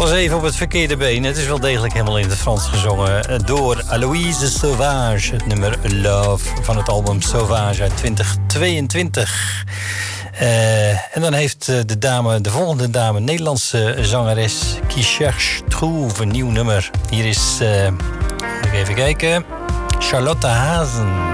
was even op het verkeerde been. Het is wel degelijk helemaal in het Frans gezongen door Aloïse Sauvage. Het nummer Love van het album Sauvage uit 2022. En dan heeft de volgende dame, een Nederlandse zangeres, Qui Cherche Trouve, een nieuw nummer. Hier is, even kijken, Charlotte Hazen.